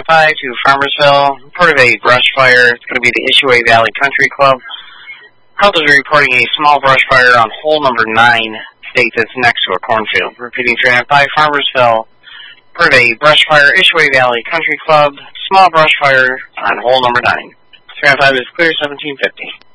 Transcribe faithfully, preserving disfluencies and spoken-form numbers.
five to Farmersville. Report of a brush fire. It's going to be the Ishiway Valley Country Club. Health is reporting a small brush fire on hole number nine, state that's next to a cornfield. Repeating three nine five, Farmersville. Report of a brush fire, Ishiway Valley Country Club. Small brush fire on hole number nine. three nine five is clear, seventeen fifty.